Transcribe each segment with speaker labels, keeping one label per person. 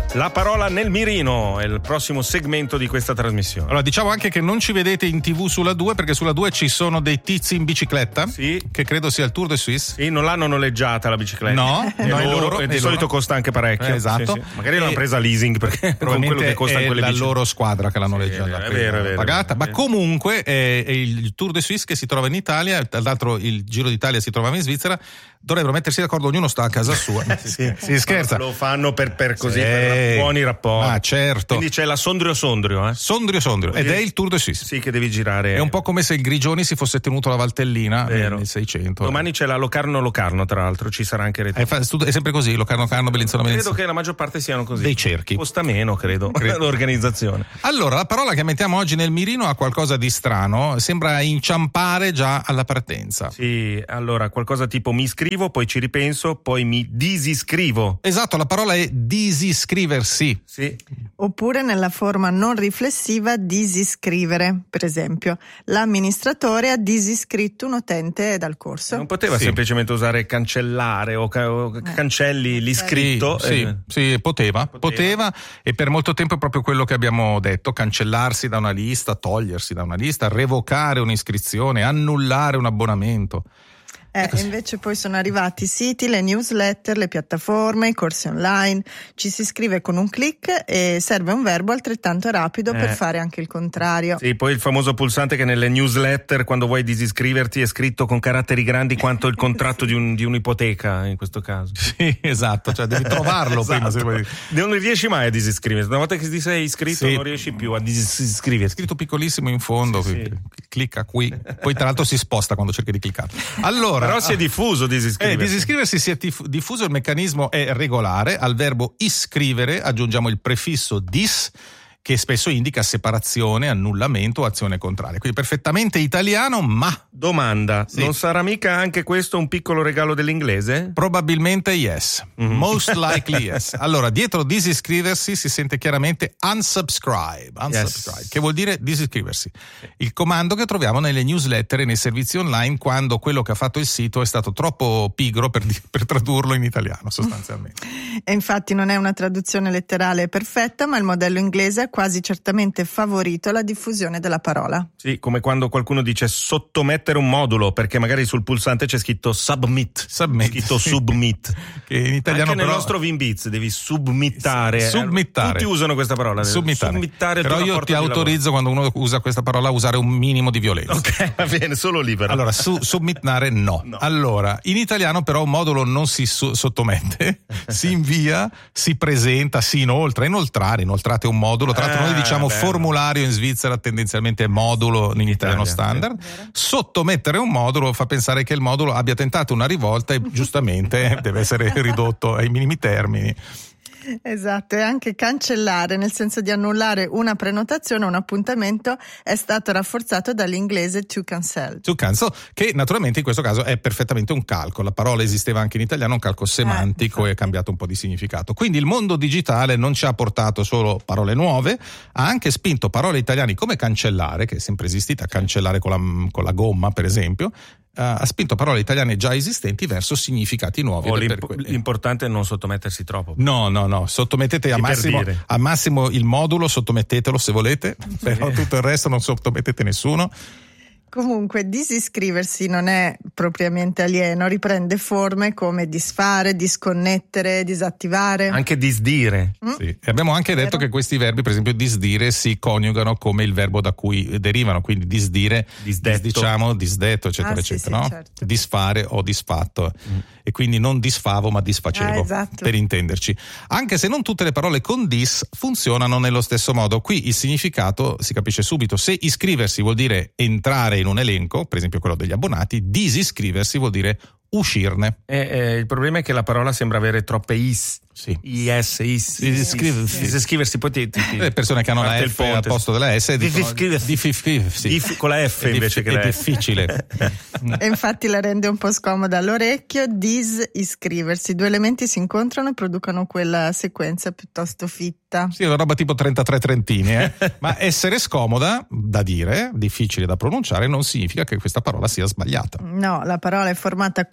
Speaker 1: La parola nel mirino è il prossimo segmento di questa trasmissione.
Speaker 2: Allora, diciamo anche che non ci vedete in TV sulla 2, perché sulla 2 ci sono dei tizi in bicicletta,
Speaker 1: sì,
Speaker 2: che credo sia il Tour de Suisse.
Speaker 1: Sì, non l'hanno noleggiata la bicicletta.
Speaker 2: No,
Speaker 1: e di solito costa anche parecchio.
Speaker 2: Esatto.
Speaker 1: Sì. Magari l'hanno presa a leasing, perché con quello che costa quelle
Speaker 2: è la loro squadra che l'ha noleggiata,
Speaker 1: è vero,
Speaker 2: pagata. Ma comunque è il Tour de Suisse che si trova in Italia, tra l'altro il Giro d'Italia si trovava in Svizzera. Dovrebbero mettersi d'accordo, ognuno sta a casa sua.
Speaker 1: Sì,
Speaker 2: si scherza.
Speaker 1: Lo fanno per così, per buoni rapporti.
Speaker 2: Ah, certo.
Speaker 1: Quindi c'è la Sondrio.
Speaker 2: Sondrio. Ed è il Tour de Suisse.
Speaker 1: Sì, che devi girare.
Speaker 2: È un po' come se il Grigioni si fosse tenuto la Valtellina nel 600.
Speaker 1: Domani c'è la Locarno, tra l'altro, ci sarà anche
Speaker 2: è sempre così, Locarno, Bellinzona.
Speaker 1: Credo che la maggior parte siano così.
Speaker 2: Dei cerchi.
Speaker 1: Costa meno, credo. L'organizzazione.
Speaker 2: Allora, la parola che mettiamo oggi nel mirino ha qualcosa di strano, sembra inciampare già alla partenza.
Speaker 1: Sì, allora, qualcosa tipo mi iscrivo, poi ci ripenso, poi mi disiscrivo.
Speaker 2: Esatto, la parola è disiscriversi.
Speaker 1: Sì.
Speaker 3: Oppure nella forma non riflessiva disiscrivere, per esempio. L'amministratore ha disiscritto un utente dal corso.
Speaker 1: Non poteva semplicemente usare cancellare o cancelli l'iscritto?
Speaker 2: Sì, poteva, e per molto tempo è proprio quello che abbiamo detto: cancellarsi da una lista, togliersi da una lista, revocare un'iscrizione, annullare un abbonamento.
Speaker 3: Invece poi sono arrivati i siti, le newsletter, le piattaforme, i corsi online. Ci si iscrive con un click e serve un verbo altrettanto rapido per fare anche il contrario.
Speaker 1: Sì, poi il famoso pulsante che nelle newsletter, quando vuoi disiscriverti, è scritto con caratteri grandi quanto il contratto di un'ipoteca, in questo caso.
Speaker 2: Sì, esatto, cioè devi trovarlo prima. Se vuoi.
Speaker 1: Non riesci mai a disiscriverti. Una volta che ti sei iscritto non riesci più a disiscriverti.
Speaker 2: Scritto piccolissimo in fondo, clicca qui, poi tra l'altro si sposta quando cerchi di cliccare. Allora,
Speaker 1: però si è diffuso disiscriversi.
Speaker 2: Disiscriversi si è diffuso, il meccanismo è regolare. Al verbo iscrivere aggiungiamo il prefisso dis, che spesso indica separazione, annullamento o azione contraria. Quindi perfettamente italiano, ma...
Speaker 1: Domanda, non sarà mica anche questo un piccolo regalo dell'inglese?
Speaker 2: Probabilmente yes. Most likely yes. Allora, dietro disiscriversi si sente chiaramente unsubscribe, che vuol dire disiscriversi. Il comando che troviamo nelle newsletter e nei servizi online quando quello che ha fatto il sito è stato troppo pigro per tradurlo in italiano, sostanzialmente.
Speaker 3: E infatti non è una traduzione letterale perfetta, ma il modello inglese quasi certamente favorito la diffusione della parola.
Speaker 1: Sì, come quando qualcuno dice sottomettere un modulo, perché magari sul pulsante c'è scritto submit. Scritto submit.
Speaker 2: Che in italiano
Speaker 1: anche
Speaker 2: però...
Speaker 1: nel nostro Vinbiz devi submittare. Tutti usano questa parola.
Speaker 2: Submittare. Però io ti autorizzo, quando uno usa questa parola, a usare un minimo di violenza.
Speaker 1: Ok, va bene, solo libero.
Speaker 2: Allora, submittare no. Allora, in italiano però un modulo non si sottomette, si invia, si presenta, si inoltra. Inoltrate un modulo. Tra l'altro noi diciamo formulario in Svizzera, tendenzialmente modulo in italiano standard. Sottomettere un modulo fa pensare che il modulo abbia tentato una rivolta e giustamente deve essere ridotto ai minimi termini.
Speaker 3: Esatto, e anche cancellare, nel senso di annullare una prenotazione, un appuntamento, è stato rafforzato dall'inglese to cancel.
Speaker 2: To cancel, che naturalmente in questo caso è perfettamente un calco. La parola esisteva anche in italiano, un calco semantico e è cambiato un po' di significato. Quindi il mondo digitale non ci ha portato solo parole nuove, ha anche spinto parole italiane come cancellare, che è sempre esistita, cancellare con la gomma per esempio, ha spinto parole italiane già esistenti verso significati nuovi.
Speaker 1: L'importante è non sottomettersi troppo.
Speaker 2: No, sottomettete a massimo il modulo, sottomettetelo se volete, però tutto il resto non sottomettete nessuno.
Speaker 3: Comunque disiscriversi non è propriamente alieno, riprende forme come disfare, disconnettere, disattivare.
Speaker 1: Anche disdire.
Speaker 2: Sì. E abbiamo anche detto che questi verbi, per esempio disdire, si coniugano come il verbo da cui derivano, quindi disdire, disdetto, eccetera, eccetera, no? Certo. Disfare o disfatto. E quindi non disfavo ma disfacevo,
Speaker 3: esatto.
Speaker 2: Per intenderci. Anche se non tutte le parole con dis funzionano nello stesso modo. Qui il significato si capisce subito. Se iscriversi vuol dire entrare in un elenco, per esempio quello degli abbonati, disiscriversi vuol dire uscirne.
Speaker 1: Il problema è che la parola sembra avere troppe is.
Speaker 2: Sì.
Speaker 1: Disiscriversi, poi
Speaker 2: le persone che hanno la F al posto della S
Speaker 1: con la F invece che la
Speaker 2: è difficile.
Speaker 3: E infatti la rende un po' scomoda all'orecchio. Disiscriversi, due elementi si incontrano e producono quella sequenza piuttosto fitta.
Speaker 2: Sì, è una roba tipo 33 trentini, ma essere scomoda da dire, difficile da pronunciare, non significa che questa parola sia sbagliata.
Speaker 3: No, la parola è formata con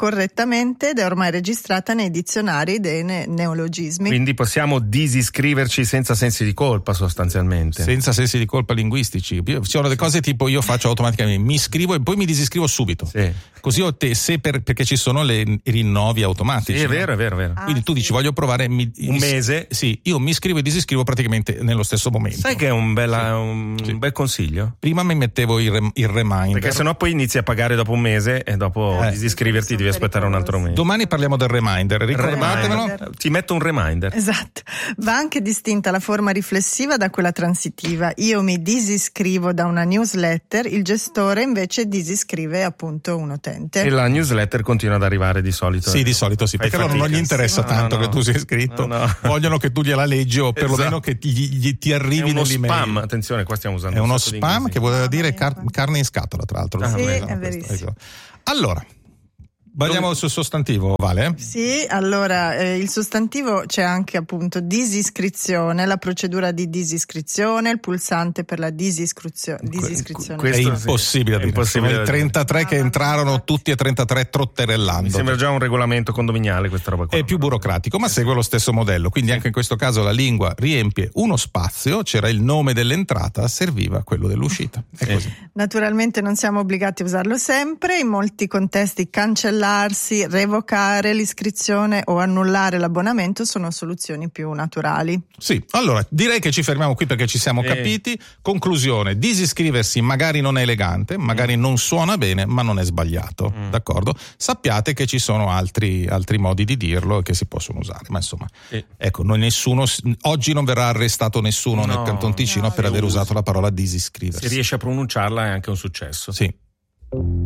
Speaker 3: correttamente ed è ormai registrata nei dizionari dei neologismi.
Speaker 1: Quindi possiamo disiscriverci senza sensi di colpa, sostanzialmente.
Speaker 2: Senza sensi di colpa linguistici. Ci sono delle cose tipo io faccio automaticamente, mi iscrivo e poi mi disiscrivo subito.
Speaker 1: Sì.
Speaker 2: Così perché ci sono le rinnovi automatici.
Speaker 1: Sì, è vero, è vero.
Speaker 2: Quindi tu dici voglio provare un
Speaker 1: mese.
Speaker 2: Sì, io mi iscrivo e disiscrivo praticamente nello stesso momento.
Speaker 1: Sai che è un bel consiglio?
Speaker 2: Prima mi mettevo il reminder.
Speaker 1: Perché sennò poi inizi a pagare dopo un mese e dopo disiscriverti devi aspettare un altro mese.
Speaker 2: Domani parliamo del reminder, ricordatevelo.
Speaker 1: Ti metto un reminder.
Speaker 3: Esatto. Va anche distinta la forma riflessiva da quella transitiva. Io mi disiscrivo da una newsletter, il gestore invece disiscrive appunto un utente.
Speaker 1: E la newsletter continua ad arrivare di solito.
Speaker 2: Sì, di solito sì, perché loro non gli interessa tanto che tu sia iscritto.
Speaker 1: No.
Speaker 2: Vogliono che tu gliela leggi o perlomeno che ti arrivi nell'email.
Speaker 1: È uno spam, attenzione, qua stiamo usando
Speaker 2: è uno spam che voleva dire carne in scatola, tra l'altro.
Speaker 3: Sì, è verissimo.
Speaker 2: Allora, andiamo sul sostantivo, Vale?
Speaker 3: Sì, allora il sostantivo c'è anche appunto disiscrizione, la procedura di disiscrizione, il pulsante per la disiscrizione.
Speaker 2: È impossibile, sono i 33 che entrarono tutti e 33 trotterellando.
Speaker 1: Mi sembra già un regolamento condominiale questa roba qua.
Speaker 2: È più burocratico, ma segue lo stesso modello, quindi anche in questo caso la lingua riempie uno spazio, c'era il nome dell'entrata, serviva quello dell'uscita. È così.
Speaker 3: Naturalmente non siamo obbligati a usarlo sempre, in molti contesti revocare l'iscrizione o annullare l'abbonamento sono soluzioni più naturali.
Speaker 2: Sì, allora direi che ci fermiamo qui perché ci siamo capiti. Conclusione: disiscriversi magari non è elegante, magari non suona bene, ma non è sbagliato, d'accordo? Sappiate che ci sono altri modi di dirlo e che si possono usare, ma insomma, ecco, oggi non verrà arrestato nessuno nel Canton Ticino per aver usato la parola disiscriversi.
Speaker 1: Se riesce a pronunciarla è anche un successo.
Speaker 2: Sì.